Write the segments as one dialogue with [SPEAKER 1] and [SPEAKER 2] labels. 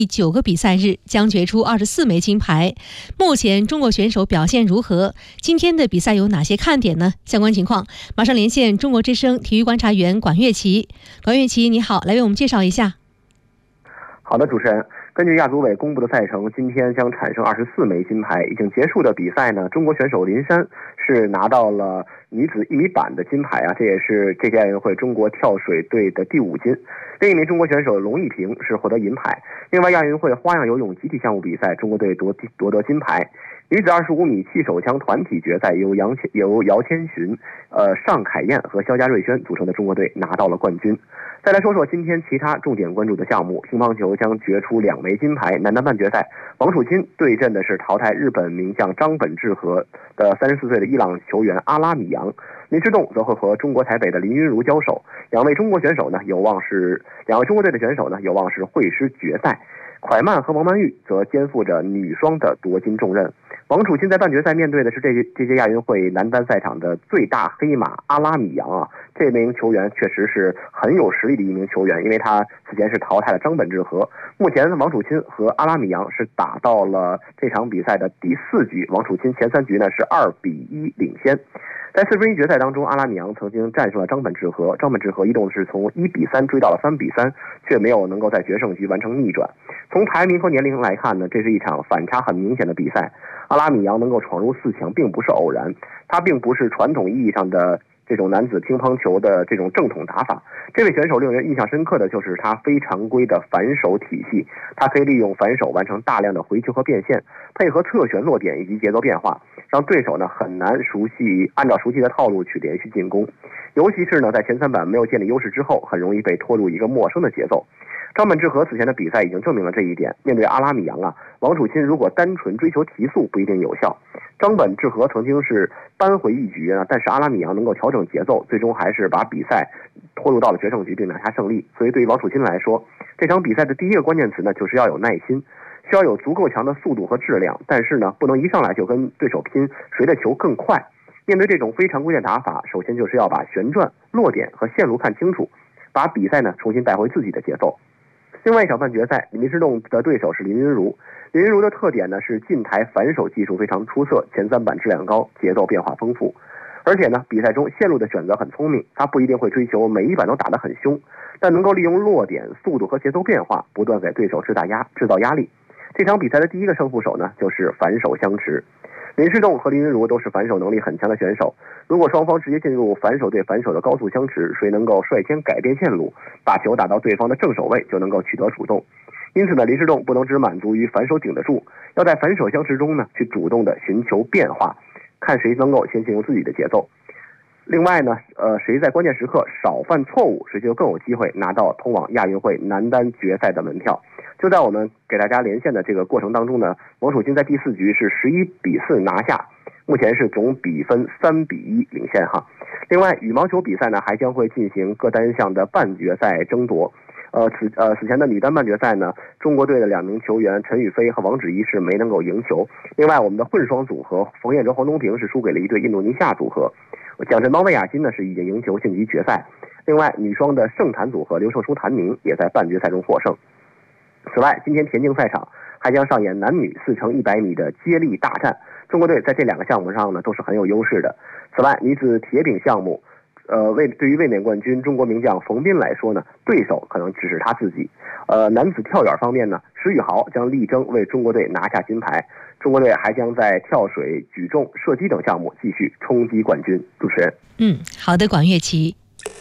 [SPEAKER 1] 9个比赛日将决出24枚金牌。目前中国选手表现如何？今天的比赛有哪些看点呢？相关情况马上连线中国之声体育观察员管乐琪。管乐琪，你好，来为我们介绍一下。
[SPEAKER 2] 好的，主持人。根据亚组委公布的赛程，今天将产生24枚金牌。已经结束的比赛呢，中国选手林珊是拿到了女子1米板的金牌啊，这也是这届亚运会中国跳水队的第5金。另一名中国选手龙艺萍是获得银牌。另外，亚运会花样游泳集体项目比赛，中国队夺得金牌。女子25米气手枪团体决赛由姚千寻、尚凯燕和肖家瑞轩组成的中国队拿到了冠军。再来说说今天其他重点关注的项目，乒乓球将决出2枚金牌。男单半决赛，王楚钦对阵的是淘汰日本名将张本智和的34岁的伊朗球员阿拉米扬。林诗栋则会和中国台北的林昀儒交手。两位中国队的选手呢有望是会师决赛。蒯曼和王曼玉则肩负着女双的夺金重任。王楚钦在半决赛面对的是这届亚运会男单赛场的最大黑马阿拉米扬啊，这名球员确实是很有实力的一名球员，因为他此前是淘汰了张本智和。目前王楚钦和阿拉米扬是打到了这场比赛的第4局，王楚钦前3局呢是2比1领先。在4分之一决赛当中，阿拉米扬曾经战胜了张本智和，张本智和一度是从1比3追到了3比3，却没有能够在决胜局完成逆转。从排名和年龄来看呢，这是一场反差很明显的比赛。阿拉米扬能够闯入4强并不是偶然，他并不是传统意义上的这种男子乒乓球的这种正统打法。这位选手令人印象深刻的就是他非常规的反手体系，他可以利用反手完成大量的回球和变线，配合侧旋落点以及节奏变化，让对手呢很难按照熟悉的套路去连续进攻。尤其是呢在前3板没有建立优势之后，很容易被拖入一个陌生的节奏。张本智和此前的比赛已经证明了这一点。面对阿拉米扬啊，王楚钦如果单纯追求提速不一定有效。张本智和曾经是扳回一局啊，但是阿拉米扬能够调整节奏，最终还是把比赛拖入到了决胜局并拿下胜利。所以对于王楚钦来说，这场比赛的第一个关键词呢就是要有耐心，需要有足够强的速度和质量，但是呢不能一上来就跟对手拼谁的球更快。面对这种非常规的打法，首先就是要把旋转、落点和线路看清楚，把比赛呢重新带回自己的节奏。另外一场半决赛，林诗栋的对手是林昀儒。林昀儒的特点呢是近台反手技术非常出色，前3板质量高，节奏变化丰富。而且呢，比赛中线路的选择很聪明，他不一定会追求每一板都打得很凶，但能够利用落点、速度和节奏变化，不断给对手制造压力。这场比赛的第一个胜负手呢，就是反手相持。林诗栋和林昀儒都是反手能力很强的选手，如果双方直接进入反手对反手的高速相持，谁能够率先改变线路，把球打到对方的正手位，就能够取得主动。因此呢，林诗栋不能只满足于反手顶得住，要在反手相持中呢去主动的寻求变化，看谁能够先进入自己的节奏。另外呢，谁在关键时刻少犯错误，谁就更有机会拿到通往亚运会男单决赛的门票。就在我们给大家连线的这个过程当中呢，王楚钦在第4局是11比4拿下，目前是总比分3比1领先哈。另外，羽毛球比赛呢还将会进行各单项的半决赛争夺。此前的女单半决赛呢，中国队的2名球员陈雨菲和王芷怡是没能够赢球。另外，我们的混双组合冯彦哲、黄东萍是输给了一对印度尼西亚组合。蒋振邦、魏雅欣呢是已经赢球晋级决赛。另外，女双的盛谭组合刘胜书、谭宁也在半决赛中获胜。此外，今天田径赛场还将上演男女4乘100米的接力大战，中国队在这2个项目上呢都是很有优势的。此外，女子铁饼项目对于卫冕冠军中国名将冯彬来说呢，对手可能只是他自己。男子跳远方面呢，石宇豪将力争为中国队拿下金牌。中国队还将在跳水、举重、射击等项目继续冲击冠军。主持人，
[SPEAKER 1] 好的，管乐琪。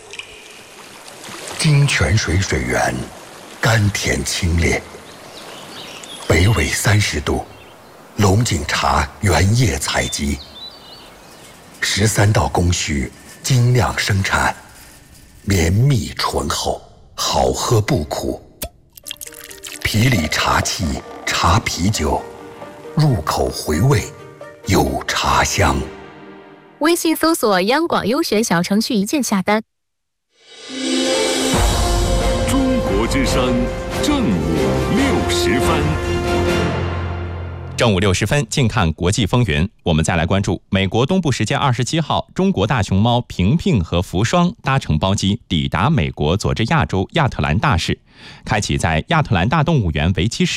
[SPEAKER 3] 金泉水水源甘甜清冽，北纬30度，龙井茶原叶采集，13道工序精酿生产，绵密醇厚，好喝不苦。皮里茶气茶啤酒，入口回味，有茶香。
[SPEAKER 4] 微信搜索央广优选小程序一键下单。
[SPEAKER 5] 中国之声正午60分。
[SPEAKER 6] 正午60分，近看国际风云。我们再来关注美国东部时间27号，中国大熊猫平平和福双搭乘包机抵达美国佐治亚州亚特兰大市，开启在亚特兰大动物园为期